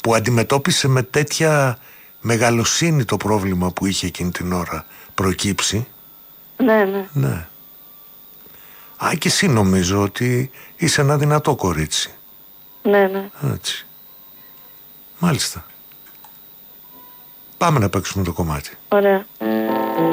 που αντιμετώπισε με τέτοια μεγαλοσύνη το πρόβλημα που είχε εκείνη την ώρα προκύψει. Ναι. Ναι. Α, και εσύ νομίζω ότι είσαι ένα δυνατό κορίτσι. Ναι. Έτσι. Μάλιστα. Πάμε να παίξουμε το κομμάτι. Ωραία.